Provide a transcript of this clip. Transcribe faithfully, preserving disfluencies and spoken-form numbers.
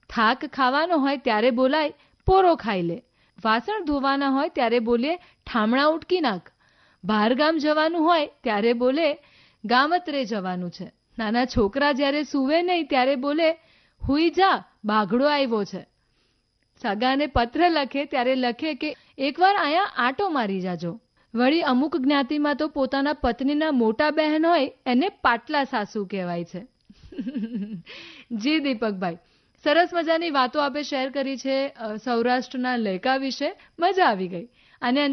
થાક ખાવાનો હોય ત્યારે બોલાય પોરો ખાઈ લે, વાસણ ધોવાના હોય ત્યારે બોલીએ ઠામણા ઉટકી નાખ, બહારગામ જવાનું હોય ત્યારે બોલે ગામત્રે જવાનું છે, નાના છોકરા જ્યારે સૂવે નહીં ત્યારે બોલે હુઈ જા બાઘડો આવ્યો છે, સગાને પત્ર લખે ત્યારે લખે કે એકવાર અહીંયા આંટો મારી જાજો. વળી અમુક જ્ઞાતિમાં તો પોતાના પત્નીના મોટા બહેન હોય એને પાટલા સાસુ કહેવાય છે. જી દીપકભાઈ, સરસ મજાની વાતો આપે શેર કરી છે સૌરાષ્ટ્રના લહેકા વિશે, મજા આવી ગઈ. અને